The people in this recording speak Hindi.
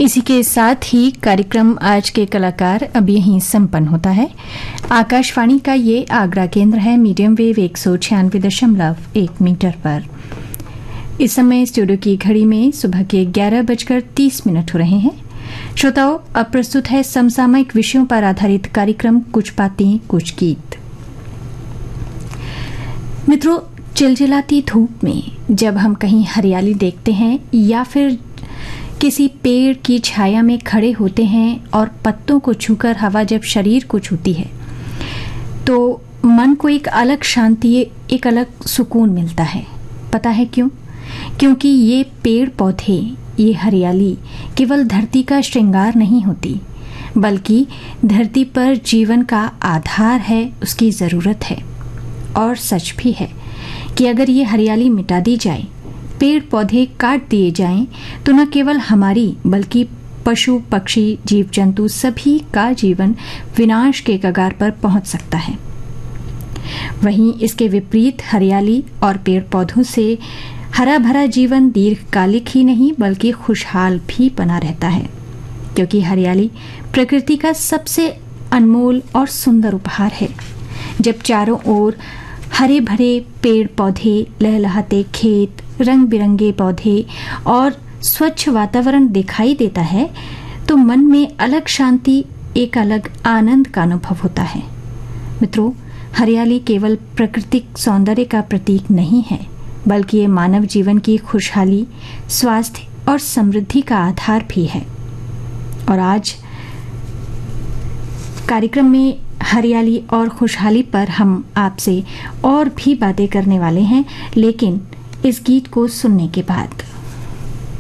इसी के साथ ही कार्यक्रम आज के कलाकार अब यहीं संपन्न होता है। आकाशवाणी का ये आगरा केंद्र है मीडियम वेव 196.1 मीटर पर। इस समय स्टूडियो की घड़ी में सुबह के 11:30 हो रहे हैं। श्रोताओं, अब प्रस्तुत है समसामयिक विषयों पर आधारित कार्यक्रम कुछ बातें कुछ गीत। मित्रों, चिलचिलाती धूप में जब हम कहीं हरियाली देखते हैं या फिर किसी पेड़ की छाया में खड़े होते हैं और पत्तों को छूकर हवा जब शरीर को छूती है तो मन को एक अलग शांति, एक अलग सुकून मिलता है। पता है क्यों? क्योंकि ये पेड़ पौधे, ये हरियाली केवल धरती का श्रृंगार नहीं होती, बल्कि धरती पर जीवन का आधार है, उसकी ज़रूरत है। और सच भी है कि अगर ये हरियाली मिटा दी जाए, पेड़ पौधे काट दिए जाएं, तो न केवल हमारी बल्कि पशु पक्षी जीव जंतु सभी का जीवन विनाश के कगार पर पहुंच सकता है। वहीं इसके विपरीत हरियाली और पेड़ पौधों से हरा भरा जीवन दीर्घकालिक ही नहीं बल्कि खुशहाल भी बना रहता है, क्योंकि हरियाली प्रकृति का सबसे अनमोल और सुंदर उपहार है। जब चारों ओर हरे भरे पेड़ पौधे, लहलहाते खेत, रंग बिरंगे पौधे और स्वच्छ वातावरण दिखाई देता है तो मन में अलग शांति, एक अलग आनंद का अनुभव होता है। मित्रों, हरियाली केवल प्राकृतिक सौंदर्य का प्रतीक नहीं है, बल्कि ये मानव जीवन की खुशहाली, स्वास्थ्य और समृद्धि का आधार भी है। और आज कार्यक्रम में हरियाली और खुशहाली पर हम आपसे और भी बातें करने वाले हैं, लेकिन इस गीत को सुनने के बाद।